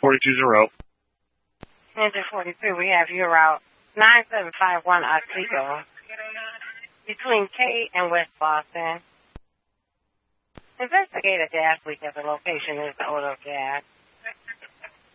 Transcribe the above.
42-0. Engine 42, we have you route 9751 Otsego between K and West Boston. Investigate a gas leak at the location is odor gas.